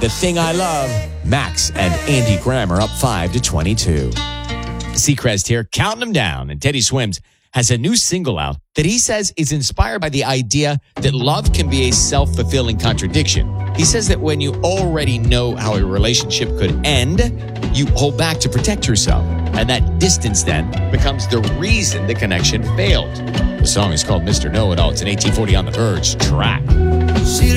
The Thing I Love. Max and Andy Graham are up 5-22. Seacrest here, counting them down. And Teddy Swims has a new single out that he says is inspired by the idea that love can be a self-fulfilling contradiction. He says that when you already know how a relationship could end, you hold back to protect yourself. And that distance then becomes the reason the connection failed. The song is called Mr. Know-It-All. It's an 1840 On the Verge track.